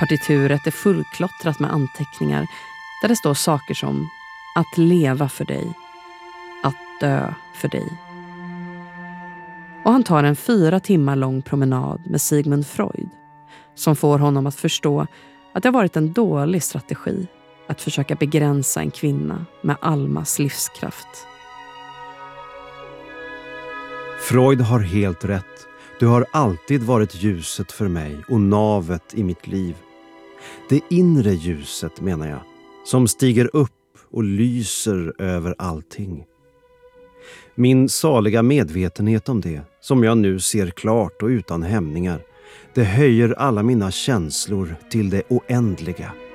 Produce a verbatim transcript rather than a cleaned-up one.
Partituret är fullklottrat med anteckningar där det står saker som att leva för dig, att dö för dig. Och han tar en fyra timmar lång promenad med Sigmund Freud som får honom att förstå att det har varit en dålig strategi att försöka begränsa en kvinna med Almas livskraft. Freud har helt rätt. Du har alltid varit ljuset för mig och navet i mitt liv. Det inre ljuset, menar jag, som stiger upp och lyser över allting. Min saliga medvetenhet om det, som jag nu ser klart och utan hämningar, det höjer alla mina känslor till det oändliga.